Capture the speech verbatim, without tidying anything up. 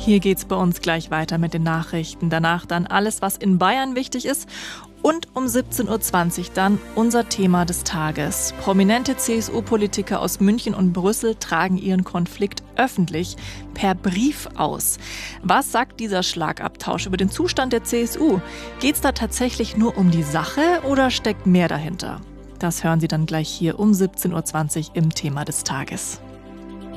Hier geht's bei uns gleich weiter mit den Nachrichten. Danach dann alles, was in Bayern wichtig ist. Und um siebzehn Uhr zwanzig dann unser Thema des Tages. Prominente C S U-Politiker aus München und Brüssel tragen ihren Konflikt öffentlich per Brief aus. Was sagt dieser Schlagabtausch über den Zustand der C S U? Geht's da tatsächlich nur um die Sache oder steckt mehr dahinter? Das hören Sie dann gleich hier um siebzehn Uhr zwanzig im Thema des Tages.